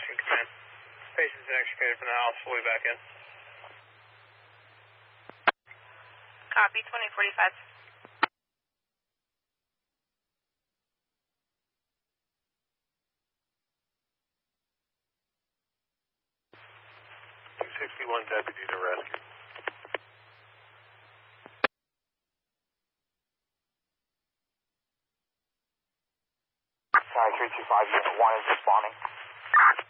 Washington Command. Patient's been extricated from the house, fully back in. Copy, 2045. Deputy to rescue. 325 Unit 1 is responding.